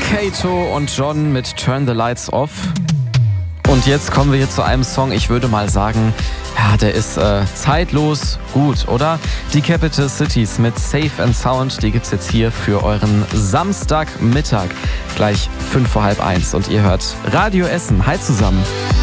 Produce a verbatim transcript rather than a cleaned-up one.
Kato und John mit Turn the Lights Off. Und jetzt kommen wir hier zu einem Song, ich würde mal sagen, ja, der ist äh, zeitlos gut, oder? Die Capital Cities mit Safe and Sound, die gibt's jetzt hier für euren Samstagmittag, gleich fünf vor halb eins. Und ihr hört Radio Essen. Hi zusammen.